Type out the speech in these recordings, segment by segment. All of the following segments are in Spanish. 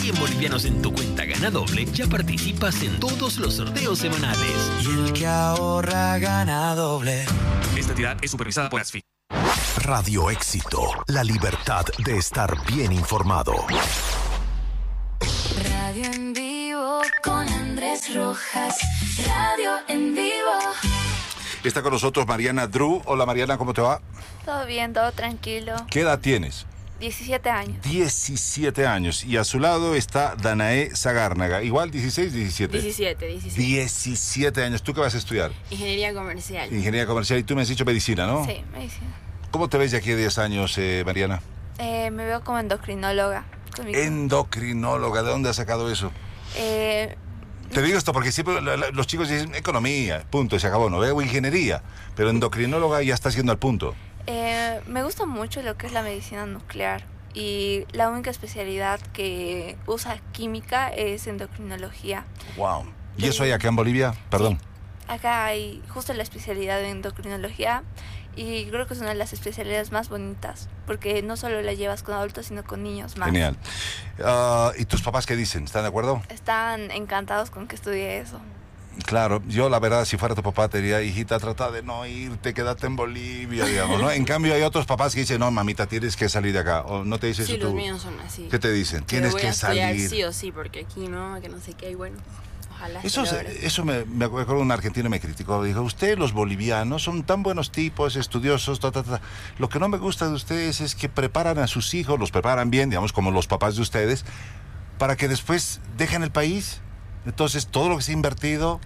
100 bolivianos en tu cuenta Gana Doble, ya participas en todos los sorteos semanales. Y el que ahorra gana doble. Esta entidad es supervisada por ASFI. Radio Éxito, la libertad de estar bien informado. Radio en vivo con Andrés Rojas. Radio en vivo. Está con nosotros Mariana Drew. Hola Mariana, ¿cómo te va? Todo bien, todo tranquilo. ¿Qué edad tienes? 17 años. 17 años. Y a su lado está Danae Zagárnaga. Igual, 16, 17. 17 años. ¿Tú qué vas a estudiar? Ingeniería comercial. Ingeniería comercial. Y tú me has dicho medicina, ¿no? Sí, medicina. ¿Cómo te ves de aquí a 10 años, Mariana? Me veo como endocrinóloga. Endocrinóloga. ¿De dónde has sacado eso? Te digo esto porque siempre los chicos dicen economía, punto, se acabó. No veo ingeniería, pero endocrinóloga ya está siendo al punto. Me gusta mucho lo que es la medicina nuclear y la única especialidad que usa química es endocrinología. Wow. ¿Y eso hay acá en Bolivia? Perdón. Sí, acá hay justo la especialidad de endocrinología y creo que es una de las especialidades más bonitas porque no solo la llevas con adultos sino con niños más. Genial. ¿Y tus papás qué dicen? ¿Están de acuerdo? Están encantados con que estudie eso. Claro, yo la verdad, si fuera tu papá, te diría, hijita, trata de no irte, quédate en Bolivia, digamos, ¿no? En cambio, hay otros papás que dicen, no, mamita, tienes que salir de acá. ¿O no te dicen eso tú? Sí, los míos son así. ¿Qué te dicen? Tienes que salir. Sí o sí, porque aquí no, que no sé qué, y bueno, ojalá. Eso me acuerdo, un argentino me criticó, dijo, ustedes los bolivianos son tan buenos tipos, estudiosos, Lo que no me gusta de ustedes es que preparan a sus hijos, los preparan bien, digamos, como los papás de ustedes, para que después dejen el país. Entonces, todo lo que se ha invertido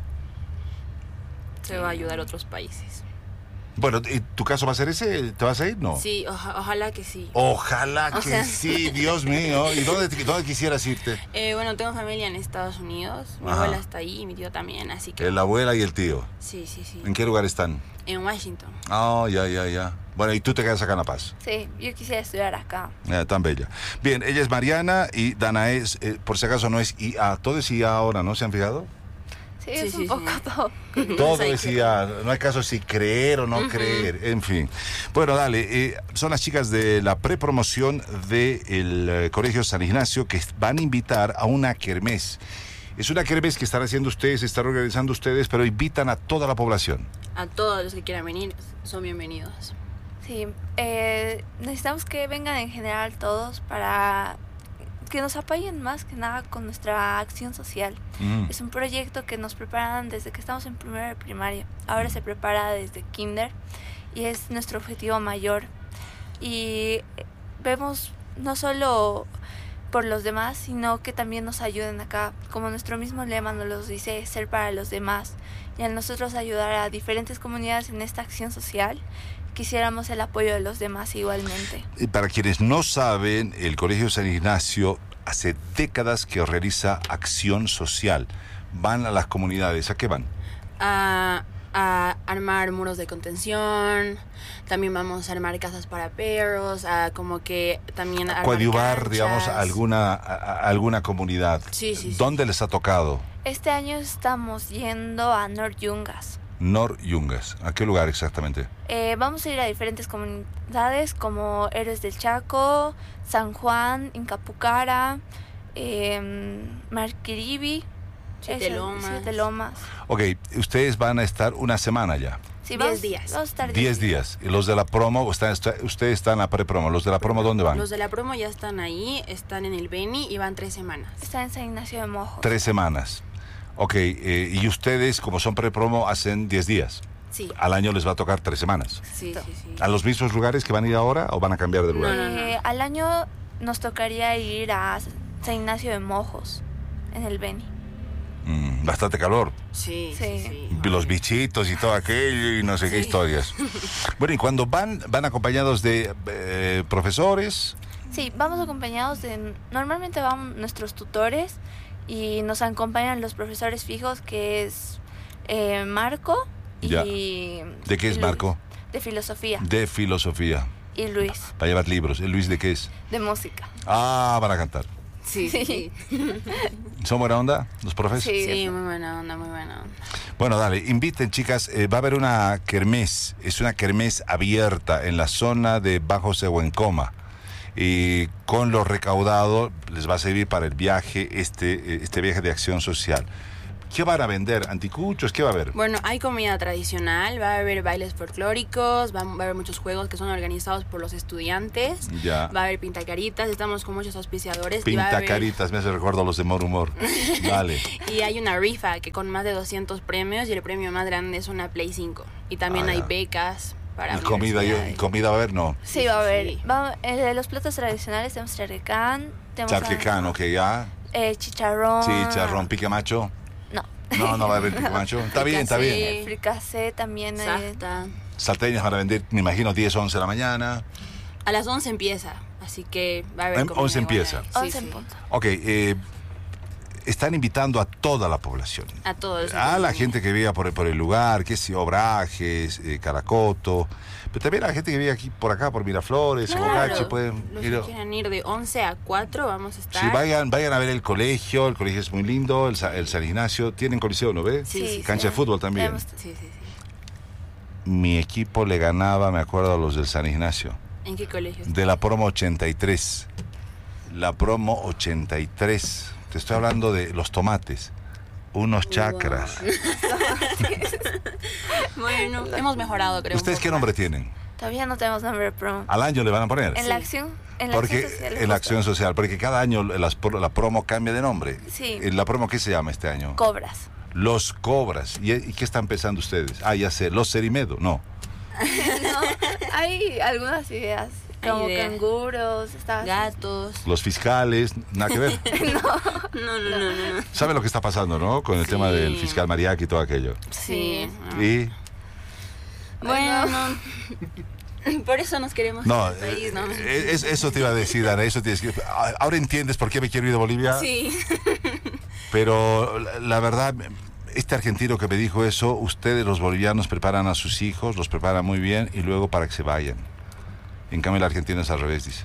se va a ayudar a otros países. Bueno, ¿y tu caso va a ser ese? ¿Te vas a ir? No. Sí, ojalá que sí. Ojalá que sí, Dios mío. ¿Y dónde quisieras irte? Bueno, tengo familia en Estados Unidos. Mi abuela está ahí y mi tío también, así que... La abuela y el tío. Sí. ¿En qué lugar están? En Washington. Ya. Bueno, ¿y tú te quedas acá en La Paz? Sí, yo quisiera estudiar acá. Tan bella. Bien, ella es Mariana y Danae, por si acaso no es IA. Todo es IA ahora, ¿no? ¿Se han fijado? Sí, es un poco todo. Todo es IA. No hay caso si creer o no creer. En fin. Bueno, dale. Son las chicas de la prepromoción del Colegio San Ignacio que van a invitar a una kermés. Es una kermés que están haciendo ustedes, están organizando ustedes, pero invitan a toda la población. A todos los que quieran venir, son bienvenidos. Sí, necesitamos que vengan en general todos para que nos apoyen más que nada con nuestra acción social. Es un proyecto que nos preparan desde que estamos en primero de primaria. Ahora se prepara desde kinder y es nuestro objetivo mayor. Y vemos no solo por los demás, sino que también nos ayuden acá. Como nuestro mismo lema nos lo dice, ser para los demás. Y al nosotros ayudar a diferentes comunidades en esta acción social, quisiéramos el apoyo de los demás igualmente. Y para quienes no saben, el Colegio San Ignacio hace décadas que realiza acción social. Van a las comunidades. ¿A qué van? A armar muros de contención, también vamos a armar casas para perros, a como que también armar coadyuvar, canchas. digamos, a alguna comunidad. Sí. ¿Dónde les ha tocado? Este año estamos yendo a North Yungas. North Yungas. ¿A qué lugar exactamente? Vamos a ir a diferentes comunidades como Héroes del Chaco, San Juan, Incapucara, Marquiribi, Siete Lomas. Ok, ustedes van a estar una semana ya. Sí, 10 días. Vamos a estar 10 días. ¿Y los de la promo, ustedes están en la prepromo? ¿Los de la promo dónde van? Los de la promo ya están ahí, están en el Beni y van 3 semanas. Está en San Ignacio de Mojos. 3 semanas. Ok, y ustedes, como son prepromo, hacen 10 días. Sí. Al año les va a tocar 3 semanas. Sí. ¿A los mismos lugares que van a ir ahora o van a cambiar de lugar? No. Al año nos tocaría ir a San Ignacio de Mojos, en el Beni. Bastante calor. Sí. Los bichitos y todo aquello y no sé qué historias. Bueno, y cuando van acompañados de profesores. Sí, vamos acompañados normalmente van nuestros tutores y nos acompañan los profesores fijos, que es Marco y... Ya. ¿De qué es Luis, Marco? De filosofía. De filosofía. Y Luis. Para llevar libros. ¿El Luis de qué es? De música. Ah, van a cantar. Sí. ¿Son buena onda los profes? Sí, muy buena onda. Bueno, dale, inviten, chicas. Va a haber una kermés. Es una kermés abierta en la zona de Bajo Sehuencoma. y con lo recaudado les va a servir para el viaje, este viaje de acción social. ¿Qué van a vender? ¿Anticuchos? ¿Qué va a haber? Bueno, hay comida tradicional, va a haber bailes folclóricos, va a haber muchos juegos que son organizados por los estudiantes, Ya. va a haber pintacaritas, estamos con muchos auspiciadores. Y va a haber- Pintacaritas, me hace recuerdo a los de More Humor. Dale. Y hay una rifa que con más de 200 premios y el premio más grande es una Play 5. Y también hay ya. becas para ¿Y comida, universidades. comida va a haber? No. Sí, va a haber. Sí. De los platos tradicionales tenemos charquecán, tenemos Charquecano, que ya. chicharrón. Sí, charrón, pique macho. No. No va a haber pique macho. Está bien, está bien. Fricasé también. Safta. Salteñas van a vender, me imagino, 10, 11 de la mañana. A las 11 empieza, así que va a haber comida 11 buena. empieza. Sí, 11 en sí. punto. Ok, están invitando a toda la población. A todos. A la gente que vive por el lugar, que es Obrajes, Caracoto, pero también a la gente que vive aquí por acá, por Miraflores, Bocache, pueden los ir. que quieran ir de 11 a 4 vamos a estar. Sí, vayan a ver el colegio es muy lindo, el San Ignacio, tienen coliseo, ¿no ves? Sí, Cancha de fútbol también. Tenemos- Sí. Mi equipo le ganaba, me acuerdo, a los del San Ignacio, ¿En qué colegio? de la promo 83. La promo 83. Te estoy hablando de los tomates, unos chakras. Bueno, hemos mejorado, creo. ¿Ustedes un qué poco nombre más. tienen? Todavía no tenemos nombre de promo. Al año le van a poner. En la acción. En la Porque acción social. en la justo. acción social, porque cada año la promo cambia de nombre. Sí. ¿La promo qué se llama este año? Cobras. Los Cobras. ¿Y qué están pensando ustedes? Ah, ya sé, los Cerimedo. No. No, hay algunas ideas. Hay Como ideas. canguros, Gatos. Los fiscales. Nada que ver. No. ¿Sabe lo que está pasando, no? Con el Sí. tema del fiscal Mariaki y todo aquello. Sí. Y. Bueno, por eso nos queremos No, en el país, ¿no? eso te iba a decir, Ana. Eso tienes que. Ahora entiendes por qué me quiero ir de Bolivia. Sí. Pero la verdad, este argentino que me dijo eso, ustedes los bolivianos preparan a sus hijos, los preparan muy bien y luego para que se vayan. En cambio el argentino es al revés, dice.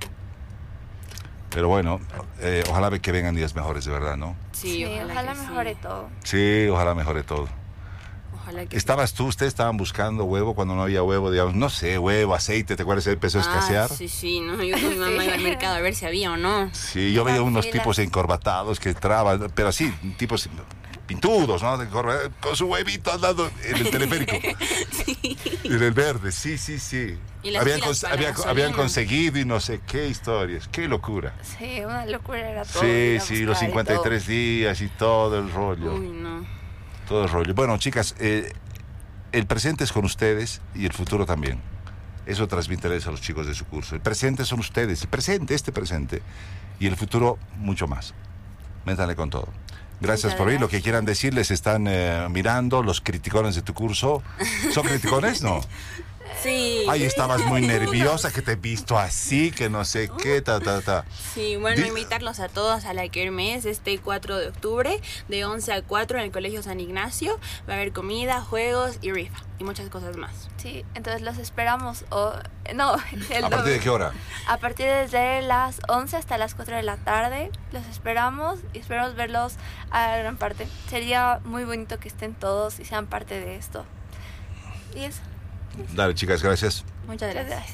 Pero bueno, ojalá que vengan días mejores, de verdad, ¿no? Sí, ojalá que mejore sí. todo. Sí, ojalá mejore todo. Ojalá que Ustedes estaban buscando huevo cuando no había huevo, digamos, no sé, huevo, aceite, ¿te acuerdas? Empezó a escasear. Sí, no, yo con mi mamá iba al mercado a ver si había o no. Sí, yo veía unos tipos encorbatados que traban, pero así, tipos pintudos, ¿no? Con su huevito andando en el teleférico. En el verde, sí. Y las filas para la gasolina. Habían conseguido y no sé qué historias, qué locura. Sí, una locura era todo. Sí, ir a los buscar y 53 días y todo el rollo. Uy, no. Todo el rollo. Bueno, chicas, el presente es con ustedes y el futuro también. Eso transmítanles a los chicos de su curso. El presente son ustedes, este presente. Y el futuro, mucho más. Métanle con todo. Gracias Muchas por venir. Lo que gracias. quieran decirles están mirando, los criticones de tu curso. ¿Son criticones? No. Sí. Ay, estabas muy nerviosa, que te he visto así, que no sé qué, ta. Sí, bueno, Di- invitarlos a todos a la Kermés este 4 de octubre, de 11 a 4 en el Colegio San Ignacio. Va a haber comida, juegos y rifa, y muchas cosas más. Sí, entonces los esperamos. El ¿A partir de qué hora? A partir desde las 11 hasta las 4 de la tarde. Los esperamos y esperamos verlos a gran parte. Sería muy bonito que estén todos y sean parte de esto. Y eso. Dale, chicas, gracias. Muchas gracias. Gracias.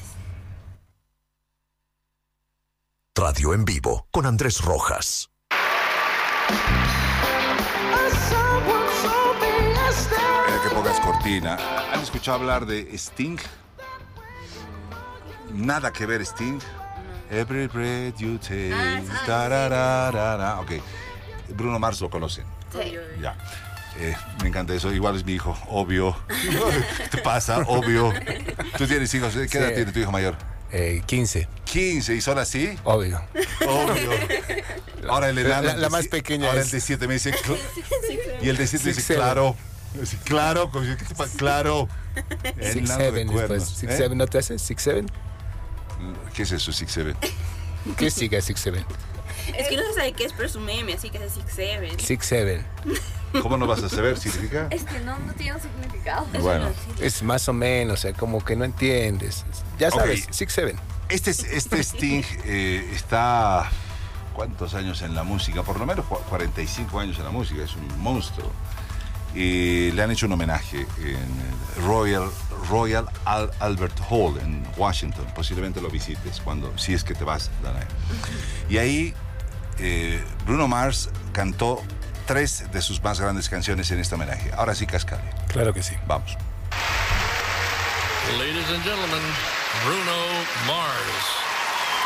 Radio en vivo con Andrés Rojas. Mira que pongas cortina. ¿Han escuchado hablar de Sting? Nada que ver, Sting. Every breath you take. Tarararara. Ok. Bruno Mars lo conocen. Sí. Ya. Me encanta eso. Igual es mi hijo, obvio. ¿Qué te pasa? Obvio. ¿Tú tienes hijos? ¿Qué edad Sí. tiene tu hijo mayor? 15, 15. ¿Y son así? obvio. Obvio. Ahora el enano. La más pequeña Ahora es- el de 7 me dice. Y el de 7 dice, 6'7". claro. Dice, claro. ¿Qué te pasa? Claro. El enano de 6'7 cuernos, después. ¿eh? 6'7, ¿no te hace? 6'7. ¿Qué es eso, 6'7"? ¿Qué sigue 6'7? Es que no se sabe qué es, pero es un meme, así que es 6'7". 6'7. ¿Cómo no vas a saber? ¿Significa? Es que no tiene un significado. Bueno. Es más o menos, o sea, como que no entiendes. Ya sabes, Ok. 6'7. Este Sting está... ¿Cuántos años en la música? Por lo menos 45 años en la música. Es un monstruo. y le han hecho un homenaje en Royal Albert Hall en Washington. Posiblemente lo visites si es que te vas, Danae. Y ahí Bruno Mars cantó 3 de sus más grandes canciones en este homenaje. Ahora sí, Cascale. Claro que sí. Vamos. Ladies and gentlemen, Bruno Mars.